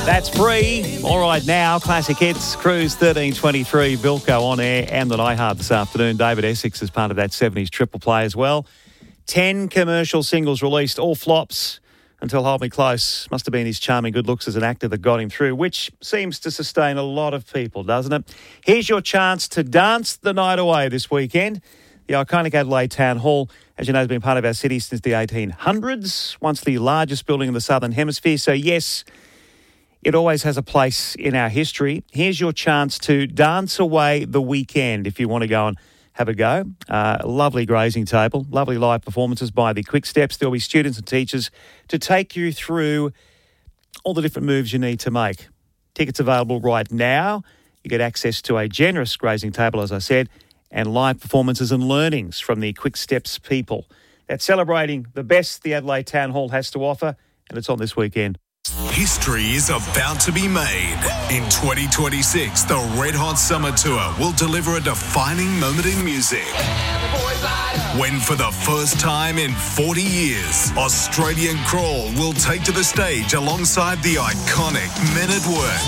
That's free. All right, now, Classic Hits, Cruise 1323, Bilko on air and the iHeart this afternoon. David Essex is part of that 70s triple play as well. 10 commercial singles released, all flops until Hold Me Close. Must have been his charming good looks as an actor that got him through, which seems to sustain a lot of people, doesn't it? Here's your chance to dance the night away this weekend. The iconic Adelaide Town Hall, as you know, has been part of our city since the 1800s, once the largest building in the Southern Hemisphere. So, yes, it always has a place in our history. Here's your chance to dance away the weekend if you want to go and have a go. Lovely grazing table, lovely live performances by the Quick Steps. There'll be students and teachers to take you through all the different moves you need to make. Tickets available right now. You get access to a generous grazing table, as I said, and live performances and learnings from the Quick Steps people. That's celebrating the best the Adelaide Town Hall has to offer, and it's on this weekend. History is about to be made. In 2026, the Red Hot Summer Tour will deliver a defining moment in music. When for the first time in 40 years, Australian Crawl will take to the stage alongside the iconic Men at Work.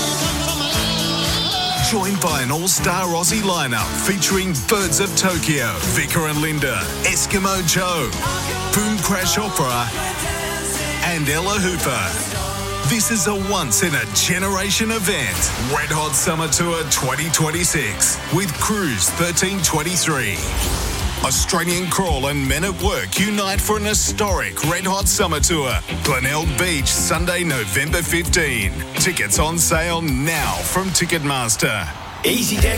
Joined by an all-star Aussie lineup featuring Birds of Tokyo, Vicar and Linda, Eskimo Joe, Boom Crash Opera, and Ella Hooper. This is a once-in-a-generation event. Red Hot Summer Tour 2026 with Cruise 1323. Australian Crawl and Men at Work unite for an historic Red Hot Summer Tour. Glenelg Beach, Sunday, November 15. Tickets on sale now from Ticketmaster. EasyJet